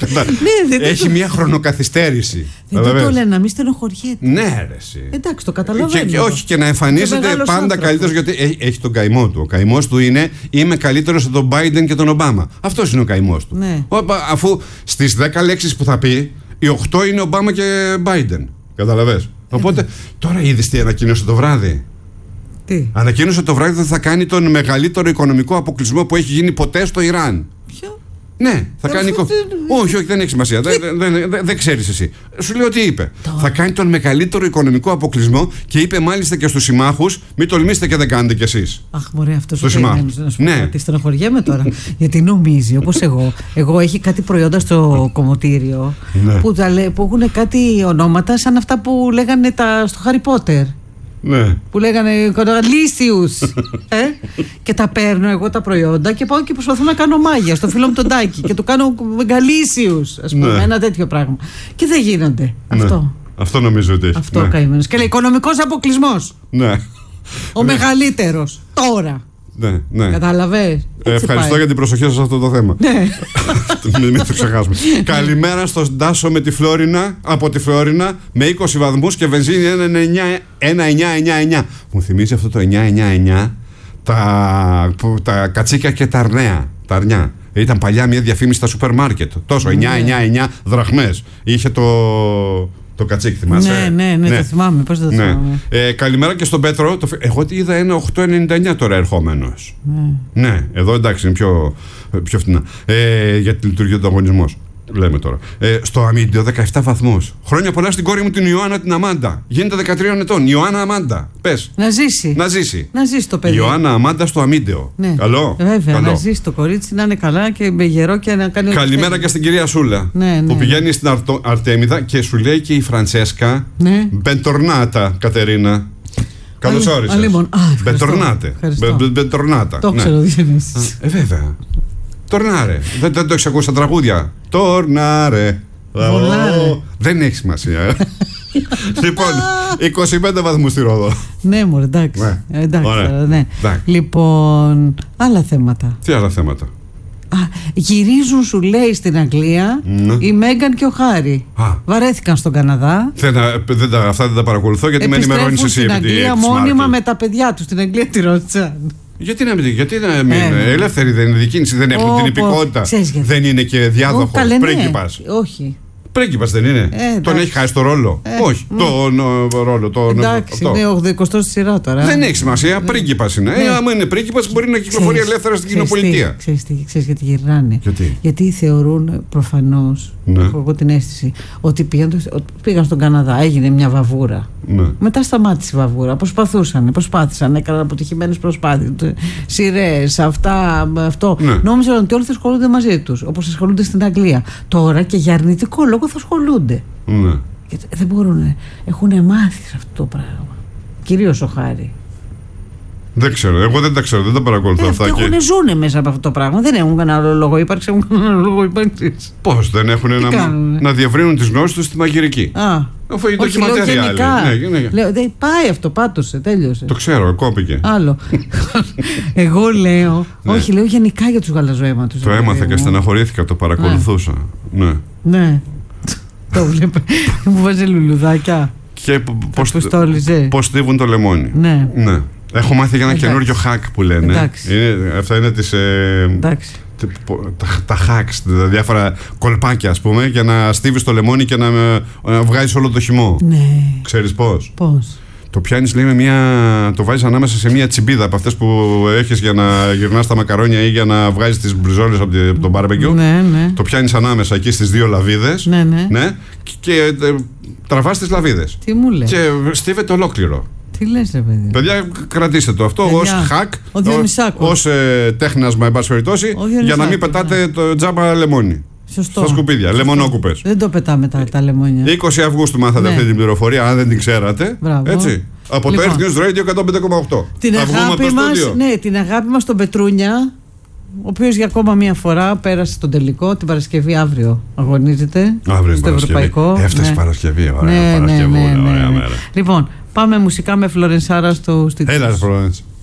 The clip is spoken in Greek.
Έχει μια χρονοκαθυστέρηση. Δεν το λένε, να μην στενοχωριέται. Ναι, ρε, εσύ. Εντάξει, το καταλαβαίνω. Όχι, και να εμφανίζεται πάντα καλύτερος, γιατί έχει τον καημό του. Ο καημός του είναι: είμαι καλύτερος από τον Biden και τον Ομπάμα. Αυτός είναι ο καημός του. Ναι. Αφού στις 10 λέξεις που θα πει, οι 8 είναι Ομπάμα και Biden. Καταλαβες. Οπότε τώρα είδες τι ανακοίνωσε το βράδυ. Τι? Ανακοίνωσε το βράδυ ότι θα κάνει τον μεγαλύτερο οικονομικό αποκλεισμό που έχει γίνει ποτέ στο Ιράν. Ποιο? Ναι, θα κάνει. Όχι, δεν έχει σημασία. Δεν ξέρεις εσύ. Σου λέω τι είπε. Θα κάνει τον μεγαλύτερο οικονομικό αποκλεισμό και είπε μάλιστα και στους συμμάχους: μην τολμήσετε και δεν κάνετε κι εσείς. Αχ, μωρέ, αυτός ο καημένος. Να σου πω ότι στενοχωριέμαι τώρα. Γιατί νομίζει, όπως εγώ έχει κάτι προϊόντα στο κομμωτήριο που έχουν κάτι ονόματα σαν αυτά που λέγανε στο Harry Potter. Ναι. Που λέγανε Λύσιους. Και τα παίρνω εγώ τα προϊόντα και πάω και προσπαθώ να κάνω μάγια στο φίλο μου τον Τάκη και του κάνω Μεγαλύσιους, ας πούμε, ένα τέτοιο πράγμα. Και δεν γίνονται. Αυτό νομίζω ότι έχει. Αυτό καημένος. Και λέει οικονομικός αποκλεισμός. Ναι. Ο μεγαλύτερος. Τώρα. Ναι. Καταλαβες. Ευχαριστώ για την προσοχή σας σε αυτό το θέμα. Ναι. Μην το ξεχάσουμε. Καλημέρα στον Τάσο με τη Φλόρινα, από τη Φλόρινα, με 20 βαθμούς και βενζίνη 1,999. Μου θυμίζει αυτό το 999 τα κατσίκια και τα αρνιά. Ήταν παλιά μια διαφήμιση στα σούπερ μάρκετ. Τόσο 999 δραχμές. Είχε το κατσίκι, θυμάσαι. Ναι, το θυμάμαι. Πώς δεν το θυμάμαι. Καλημέρα και στον Πέτρο. Εγώ είδα ένα 8,99 τώρα ερχόμενος. Ναι, εδώ εντάξει είναι πιο φθηνά. Για τη λειτουργία του ανταγωνισμού. Λέμε τώρα. Στο Αμίντιο 17 βαθμούς. Χρόνια πολλά στην κόρη μου την Ιωάννα την Αμάντα. Γίνεται 13 ετών. Ιωάννα Αμάντα. Πες. Να ζήσει. Να ζήσει το παιδί. Ιωάννα Αμάντα στο Αμίντιο. Ναι. Καλό. Βέβαια, καλό. Να ζήσει το κορίτσι, να είναι καλά και με γερό και να κάνει. Καλημέρα και στην κυρία Σούλα. Που πηγαίνει στην Αρτέμιδα και σου λέει και η Φραντσέσκα. Μπεντορνάτα, Κατερίνα. Καλώς όρισες. Μπεντορνάτα. Το ξέρω, δεν βέβαια. Τορνάρε. Δεν το έχεις ακούσει στα τραγούδια. Τορνάρε. Δεν έχει σημασία. Λοιπόν, 25 βαθμούς στη Ρόδο. Ναι, μωρέ, εντάξει. Ναι. Λοιπόν, άλλα θέματα. Τι άλλα θέματα? Γυρίζουν, σου λέει, στην Αγγλία η Μέγκαν και ο Χάρι. Βαρέθηκαν στον Καναδά. Αυτά δεν τα παρακολουθώ γιατί με ενημερώνεις εσύ. Στην Αγγλία μόνιμα με τα παιδιά του. Στην Αγγλία τη ρώτησαν. Γιατί να μην ελεύθερη δεν είναι διακίνηση, δεν έχουν την υπηκότητα. Δεν είναι και διάδοχος, πρίγκιπας. Όχι. Πρίγκιπας δεν είναι. Τον έχει χάσει το ρόλο. Όχι. Τον ρόλο. Εντάξει, είναι ο 20ος στη σειρά τώρα. Δεν έχει σημασία. Πρίγκιπας είναι. Άμα είναι πρίγκιπας μπορεί να κυκλοφορεί ελεύθερα στην κοινοπολιτεία. Ξέρεις γιατί γυρνάνε? Γιατί θεωρούν προφανώς, έχω εγώ την αίσθηση, ότι πήγαν στον Καναδά, έγινε μια βαβούρα. Μετά σταμάτησε η βαβούρα. Προσπάθησαν, έκαναν αποτυχημένες προσπάθειες. Σειρές, αυτό. Νόμιζαν ότι όλοι θα ασχολούνται μαζί τους, όπως ασχολούνται στην Αγγλία. Τώρα και για αρνητικό λόγο θα ασχολούνται. Γιατί δεν μπορούν, έχουν μάθει σε αυτό το πράγμα. Κυρίως ο Χάρη. Δεν ξέρω, εγώ δεν τα ξέρω, δεν τα παρακολουθώ αυτά. Ζούνε μέσα από αυτό το πράγμα. Δεν έχουν κανένα άλλο λόγο ύπαρξη, έχουν κανένα λόγο ύπαρξη. Πώς δεν έχουν να διευρύνουν τις γνώσεις τους στη μαγειρική? Αφού είναι ντοκιμαντέρ άλλοι. Δεν πάει αυτό, πάτωσε, τέλειωσε. Το ξέρω, κόπηκε. Άλλο. Εγώ λέω, όχι, λέω γενικά για τους γαλαζοαίματους. Το έμαθα και στεναχωρήθηκα, το παρακολουθούσα. Ναι. Το βλέπω. Μου βάζει λουλουδάκια. Και πώς στίβουν το λεμόνι. Ναι. Έχω μάθει για ένα καινούριο hack που λένε. Αυτά είναι τα hacks, τα διάφορα κολπάκια, ας πούμε, για να στίβεις το λεμόνι και να βγάζεις όλο το χυμό. Ναι. Ξέρεις πώς? Πώς? Το πιάνεις, λέει, το βάζεις ανάμεσα σε μια τσιμπίδα από αυτές που έχεις για να γυρνάς τα μακαρόνια ή για να βγάζεις τις μπριζόλες από το μπάρμπεκιου. Ναι. Το πιάνεις ανάμεσα εκεί στις δύο λαβίδες. Ναι. Και τραβάς τις λαβίδες. Τι μου λες? Και στίβεται ολόκληρο. Τι λες, ρε παιδί? Παιδιά, κρατήστε το αυτό ως hack, ως τέχνασμα, εν πάση περιπτώσει, για να μην πετάτε το τζάμπα λεμόνι. Σωστό. Στα σκουπίδια, λεμονόκουπες. Δεν το πετάμε τα λεμόνια. 20 Αυγούστου μάθατε αυτή την πληροφορία, αν δεν την ξέρατε. Μπράβο. Έτσι. Από το Earth News Radio 105,8. Την αγάπη μας τον Πετρούνια, ο οποίος για ακόμα μία φορά πέρασε στον τελικό. Την Παρασκευή, αύριο αγωνίζεται. Αύριο στο Ευρωπαϊκό. Έφτασε Παρασκευή, ωραία. Ναι. Λοιπόν, πάμε μουσικά με Φλωρενσάρα στο στίχο. Έλα, Φλωρενς.